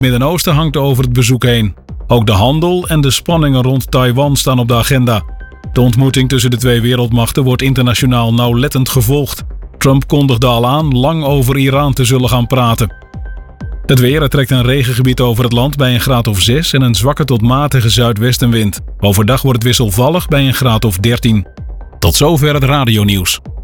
Midden-Oosten hangt over het bezoek heen. Ook de handel en de spanningen rond Taiwan staan op de agenda. De ontmoeting tussen de twee wereldmachten wordt internationaal nauwlettend gevolgd. Trump kondigde al aan lang over Iran te zullen gaan praten. Het weer, trekt een regengebied over het land bij een graad of 6 en een zwakke tot matige zuidwestenwind. Overdag wordt het wisselvallig bij een graad of 13. Tot zover het radionieuws.